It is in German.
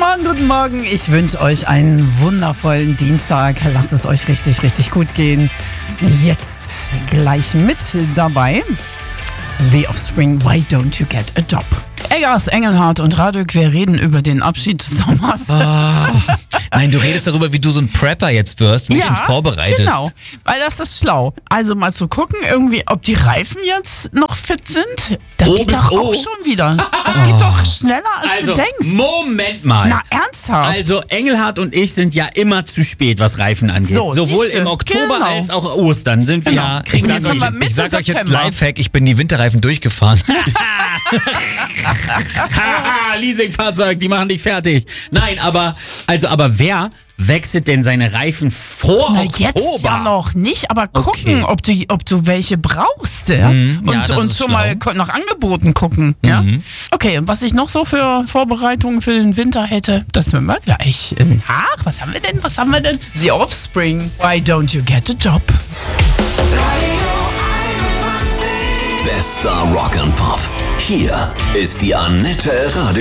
Guten Morgen. Ich wünsche euch einen wundervollen Dienstag. Lasst es euch richtig, richtig gut gehen. Jetzt gleich mit dabei The Offspring, Why Don't You Get a Job? Eggers, Engelhardt und Radök, wir reden über den Abschied des Sommers. Nein, du redest darüber, wie du so ein Prepper jetzt wirst und dich vorbereitest. Genau, weil das ist schlau. Also mal zu gucken, irgendwie, ob die Reifen jetzt noch fit sind. Das geht doch auch schon wieder. Das geht doch schneller, als du denkst. Moment mal. Na, ernsthaft? Also Engelhardt und ich sind ja immer zu spät, was Reifen angeht. So, sowohl siehste, im Oktober genau. als auch Ostern sind wir ja. Kriegen wir jetzt aber Mitte Ich sag euch jetzt September. Lifehack, ich bin die Winterreifen durchgefahren. Haha, Leasingfahrzeug, die machen dich fertig. Nein, aber wer wechselt denn seine Reifen vor Na, Oktober? jetzt ja noch nicht, aber gucken, Okay. ob du welche brauchst. Ja? das Und ist schon mal nach Angeboten gucken. Ja? Okay, und was ich noch so für Vorbereitungen für den Winter hätte, das hören wir gleich nach. Was haben wir denn? The Offspring, Why Don't You Get a Job? Bester Rock and Pop. Hier ist die Annette Radio